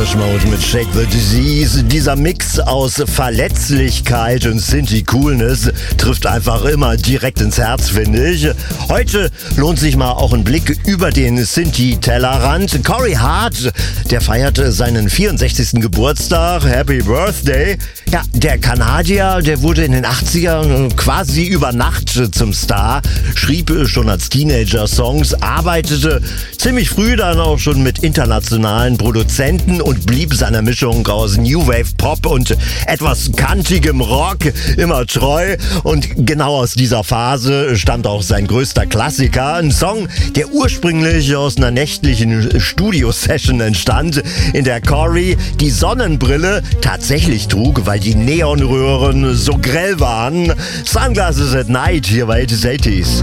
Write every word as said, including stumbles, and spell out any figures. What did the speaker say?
Depeche Mode mit Shake the Disease. Dieser Mix aus Verletzlichkeit und Synthie-Coolness trifft einfach immer direkt ins Herz, finde ich. Heute lohnt sich mal auch ein Blick über den Synthie-Tellerrand. Corey Hart, der feierte seinen vierundsechzigsten Geburtstag. Happy Birthday. Ja, der Kanadier, der wurde in den achtzigern quasi über Nacht zum Star, schrieb schon als Teenager Songs, arbeitete ziemlich früh dann auch schon mit internationalen Produzenten und blieb seiner Mischung aus New Wave Pop und etwas kantigem Rock immer treu. Und genau aus dieser Phase stammt auch sein größter Klassiker, ein Song, der ursprünglich aus einer nächtlichen Studio-Session entstand, in der Corey die Sonnenbrille tatsächlich trug, weil die Neonröhren so grell waren. Sunglasses at Night hier bei achtzig achtzig.